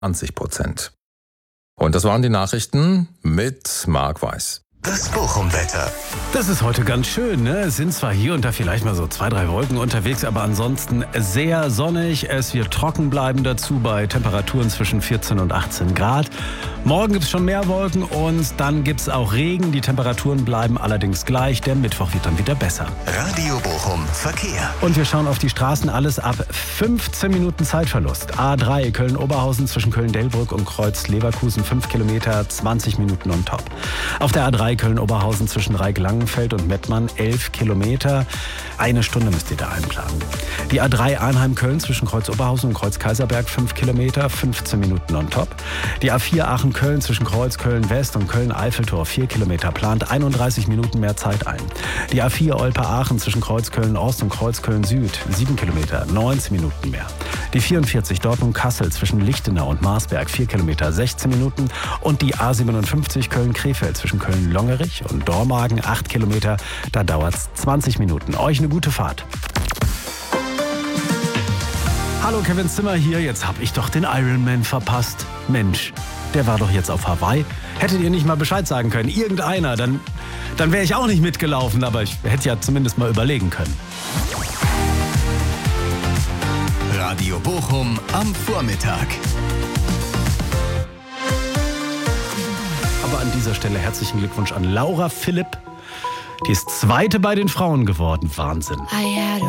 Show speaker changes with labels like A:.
A: 20%. Und das waren die Nachrichten mit Marc Weiß.
B: Das Bochum-Wetter.
C: Das ist heute ganz schön, ne? Es sind zwar hier und da vielleicht mal so 2-3 Wolken unterwegs, aber ansonsten sehr sonnig. Es wird trocken bleiben dazu bei Temperaturen zwischen 14 und 18 Grad. Morgen gibt es schon mehr Wolken und dann gibt es auch Regen. Die Temperaturen bleiben allerdings gleich. Der Mittwoch wird dann wieder besser.
B: Radio Bochum Verkehr.
C: Und wir schauen auf die Straßen, alles ab 15 Minuten Zeitverlust. A3 Köln-Oberhausen zwischen Köln-Delbrück und Kreuz-Leverkusen 5 Kilometer, 20 Minuten on top. Auf der A3 Köln-Oberhausen zwischen Reik-Langenfeld und Mettmann 11 Kilometer. 1 Stunde müsst ihr da einplanen. Die A3 Arnheim-Köln zwischen Kreuz-Oberhausen und Kreuz-Kaiserberg 5 Kilometer, 15 Minuten on top. Die A4 Aachen-Köln zwischen Kreuz-Köln-West und Köln-Eiffeltor 4 Kilometer, plant 31 Minuten mehr Zeit ein. Die A4 Olpe-Aachen zwischen Kreuz-Köln-Ost und Kreuz-Köln-Süd 7 Kilometer, 19 Minuten mehr. Die 44 Dortmund-Kassel zwischen Lichtenau und Marsberg 4 Kilometer, 16 Minuten. Und die A57 Köln-Krefeld zwischen Köln-Longerich und Dormagen 8 Kilometer, da dauert es 20 Minuten. Euch eine gute Fahrt. Hallo, Kevin Zimmer hier. Jetzt habe ich doch den Ironman verpasst. Mensch, der war doch jetzt auf Hawaii. Hättet ihr nicht mal Bescheid sagen können? Irgendeiner, dann wäre ich auch nicht mitgelaufen. Aber ich hätte ja zumindest mal überlegen können.
B: Radio Bochum am Vormittag.
C: Aber an dieser Stelle herzlichen Glückwunsch an Laura Philipp. Die ist Zweite bei den Frauen geworden. Wahnsinn.
D: I had a